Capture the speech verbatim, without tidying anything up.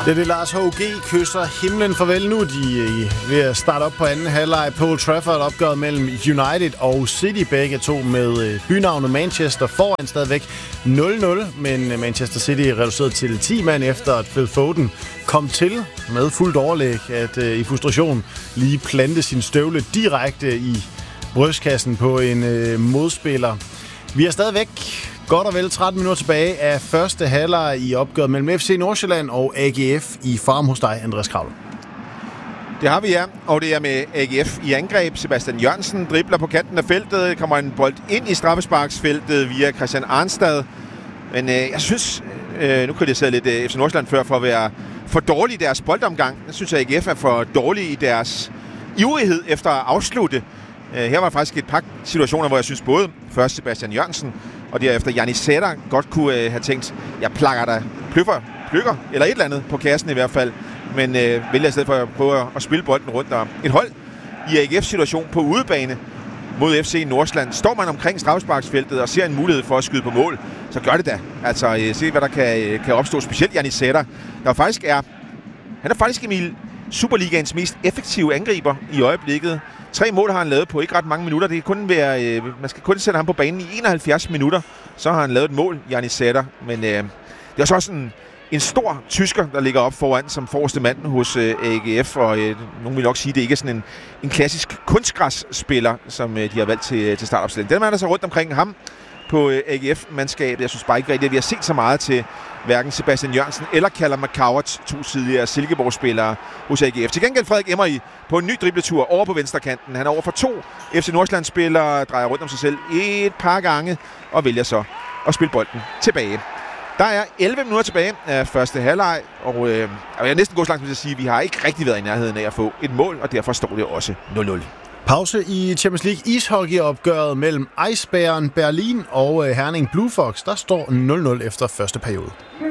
Det er det, Lars H G kysser himlen farvel nu. De er ved at starte op på anden halvleg på Old Trafford. Opgøret mellem United og City, begge to med bynavnet Manchester foran stadigvæk nul nul. Men Manchester City er reduceret til ti mand efter, at Phil Foden kom til med fuldt overlæg at i frustration lige plante sin støvle direkte i brystkassen på en modspiller. Vi er stadigvæk godt og vel tretten minutter tilbage af første halvleg i opgøret mellem F C Nordsjælland og A G F i farm hos dig, Andreas Kravl. Det har vi, ja. Og det er med A G F i angreb. Sebastian Jørgensen dribler på kanten af feltet. Kommer en bold ind i straffesparksfeltet via Christian Arnstad. Men øh, jeg synes, øh, nu kritiserede jeg lidt øh, F C Nordsjælland før for at være for dårlig i deres boldomgang. Jeg synes, at A G F er for dårlig i deres ivrighed efter at afslutte. Øh, her var faktisk et par situationer, hvor jeg synes både først Sebastian Jørgensen og derefter Janni Sætter godt kunne øh, have tænkt, jeg plakker dig pløffer, pløkker, eller et eller andet på kassen i hvert fald, men øh, vælger i stedet for at prøve at spille bolden rundt. Og et hold i A G F's situation på udebane mod F C Nordsjælland. Står man omkring straffesparksfeltet og ser en mulighed for at skyde på mål, så gør det da. Altså, øh, se hvad der kan, øh, kan opstå, specielt Janni Sætter, der faktisk er, han er faktisk Emil Superligaens mest effektive angriber i øjeblikket. Tre mål har han lavet på ikke ret mange minutter. Det kan kun være, øh, man skal kun sætte ham på banen i enoghalvfjerds minutter. Så har han lavet et mål, Janni Sætter. Men øh, det er så også en, en stor tysker, der ligger op foran som forreste mand hos øh, A G F. Og øh, nogen vil nok sige, at det ikke er sådan en, en klassisk kunstgræsspiller, som øh, de har valgt til, til startopstillingen. Den er der så rundt omkring ham på øh, A G F-mandskabet. Jeg synes bare ikke rigtigt, at vi har set så meget til hverken Sebastian Jørgensen eller Callum McCowart, to tidligere Silkeborg-spillere hos A G F. Til gengæld Frederik Emery på en ny dribletur over på venstrekanten. Han er over for to F C Nordsjælland-spillere, drejer rundt om sig selv et par gange og vælger så at spille bolden tilbage. Der er elleve minutter tilbage af første halvleg, og øh, jeg er næsten gået så langt til at sige, at vi har ikke rigtig været i nærheden af at få et mål, og derfor står det også nul nul. Pause i Champions League ishockey-opgøret mellem Eisbären Berlin og Herning Blue Fox. Der står nul nul efter første periode.